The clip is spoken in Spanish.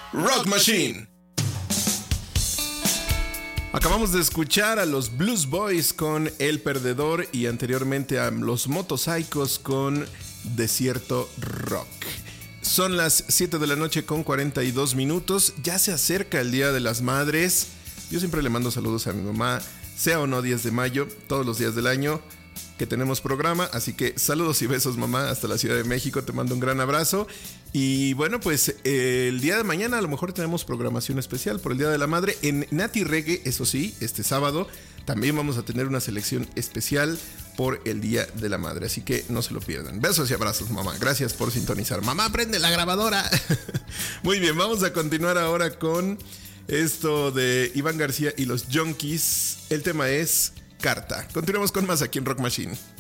Rock Machine. Acabamos de escuchar a los Blues Boys con El Perdedor y anteriormente a los Motorcycles con Desierto Rock. Son las 7 de la noche con 42 minutos. Ya se acerca el Día de las Madres. Yo siempre le mando saludos a mi mamá, sea o no 10 de mayo, todos los días del año que tenemos programa, así que saludos y besos, mamá, hasta la Ciudad de México, te mando un gran abrazo. Y bueno, pues el día de mañana a lo mejor tenemos programación especial por el Día de la Madre en Nati Reggae, eso sí, este sábado también vamos a tener una selección especial por el Día de la Madre, así que no se lo pierdan. Besos y abrazos, mamá, gracias por sintonizar. Mamá, prende la grabadora. Muy bien, vamos a continuar ahora con esto de Iván García y los Junkies. El tema es Carta. Continuamos con más aquí en Rock Machine.